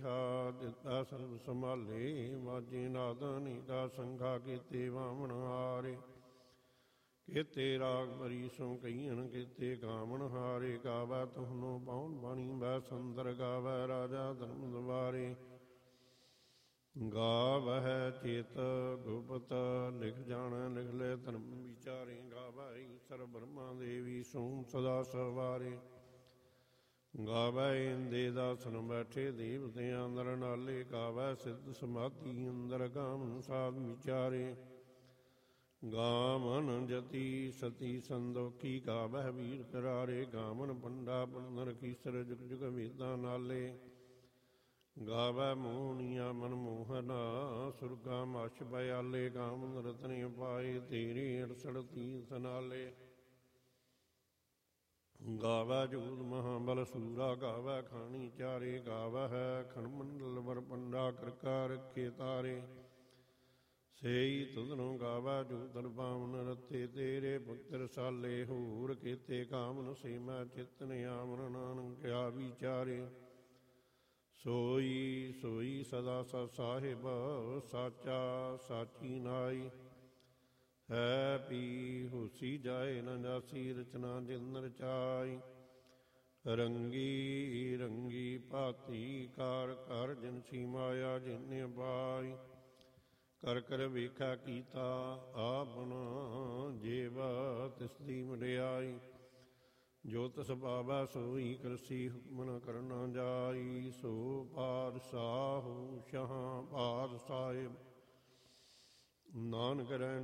ਕਿਹਾ ਦਿੱਤਾ ਸਰਬ ਸੰਭਾਲੇ। ਵਾਜੇ ਨਾਦਾਨੀ ਦਾ ਸੰਘਾ ਕੀਤੇ ਵਾਮਣ ਹਾਰੇ। ਕੀਤੇ ਰਾਗ ਭਰੀ ਸੋ ਕਈਨ ਕੀਤੇ ਗਾਵਣ ਹਾਰੇ। ਗਾਵੈ ਤੁਹਨੋ ਪਾਉਣ ਬਾਣੀ ਬੈ ਸੰਦਰ ਗਾਵੈ ਰਾਜਾ ਧਰਮ ਦੁਆਰੇ। ਗਾਵਹਿ ਚੇਤ ਗੁਪਤ ਲਿਖ ਜਾਣੈ ਲਿਖ ਲੈ ਧਰਮ ਵਿਚਾਰੇ। ਗਾਵੈ ਈਸਰ ਬ੍ਰਹਮਾ ਦੇਵੀ ਸੋਮ ਸਦਾ ਸਵਾਰੇ। ਗਾਵੈ ਇੰਦੇ ਦਾਸਨ ਬੈਠੇ ਦੇਵਤਿਆਂ ਅੰਦਰ ਨਾਲੇ। ਗਾਵੈ ਸਿੱਧ ਸਮਾਧੀ ਅੰਦਰ ਗਾਵਨ ਸਾਧ ਵਿਚਾਰੇ। ਗਾਵਨ ਜਤੀ ਸਤੀ ਸੰਦੋਖੀ ਗਾਵਹਿ ਵੀਰ ਕਰਾਰੇ। ਗਾਵਨ ਪੰਡਾ ਪੰਦਰ ਕੀਸਰ ਜੁਗ ਜੁਗ ਵੇਦਾਂ ਨਾਲੇ। ਗਾਵੈ ਮੋਹਨੀਆ ਮਨ ਮੋਹਨਾ ਸੁਰਗਾ ਮਛ ਬਿਆਲੇ। ਗਾਵਨ ਰਤਨ ਪਾਏ ਤੇਰੇ 68 ਤੀਰਥ ਨਾਲੇ। ਗਾਵੈ ਜੂਦ ਮਹਾਬਲ ਸੂਰਾ ਗਾਵੈ ਖਾਣੀ ਚਾਰੇ। ਗਾਵੈ ਹੈ ਖਣਮੰਡਲ ਵਰ ਪੰਡਾ ਕਰਕਾ ਰੱਖੇ ਤਾਰੇ। ਸੇਈ ਤੁਧਨੋਂ ਗਾਵੈ ਜੂਦਨ ਪਾਵਨ ਰਤੇ ਤੇਰੇ। ਭਗਤ ਰਸਾਲੇ ਹੂਰ ਕੀਤੇ ਕਾਮਨ ਸੀਮੈ ਚਿਤਨ ਆਮਨ ਨਾਨਕ ਕਿਆ ਵਿਚਾਰੇ। ਸੋਈ ਸੋਈ ਸਦਾ ਸਤ ਸਾਹਿਬ ਸਾਚਾ ਸਾਚੀ ਨਾਈ। ਹੈ ਪੀ ਹੋਸੀ ਜਾਏ ਨ ਜਾਸੀ ਰਚਨਾ ਜਿਨ ਰਚਾਈ। ਰੰਗੀ ਰੰਗੀ ਭਾਤੀ ਕਾਰ ਕਰ ਜਿਨ ਸੀ ਮਾਇਆ ਜਿਨ ਪਾਈ। ਕਰ ਕਰ ਵੇਖਾ ਕੀਤਾ ਆਪਣਾ ਜੀਵ ਤਿਸਦੀ ਵਡਿਆਈ। ਜੋ ਤਿਸ ਪਾਵੈ ਸੋਈ ਕਰਸੀ ਹੁਕਮ ਨ ਕਰਨਾ ਜਾਈ। ਸੋ ਪਾਤਸ਼ਾਹ ਸ਼ਾਹ ਪਾਤਸ਼ਾਹਿਬ ਨਾਨਕ ਰਹਿਣ